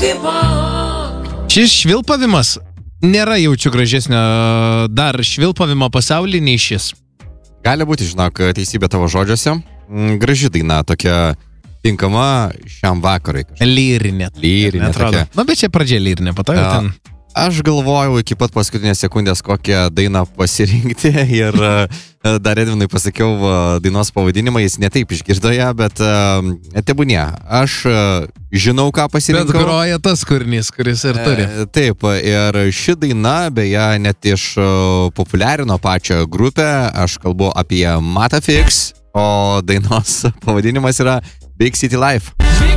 Šis švilpavimas nėra jaučiu gražesnio dar švilpavimo pasaulyje nei šis. Gali būti, žinok, teisybė tavo žodžiuose. Graži daina, tokia tinkama šiam vakarui. Lyrinė. Lyrinė tokia. Na, bet čia pradžia lyrinė, po to jau ten. Aš galvojau iki pat paskutinės sekundės, kokią dainą pasirinkti ir dar Edvinui pasakiau dainos pavadinimą, jis netaip išgirdo ją, bet tebūnie, aš žinau, ką pasirinkau. Bet groja tas kūrinys, kuris ir turi. Taip, ir ši daina, beje, net populiarino pačią grupę, aš kalbu apie Matafix, o dainos pavadinimas yra Big City Life.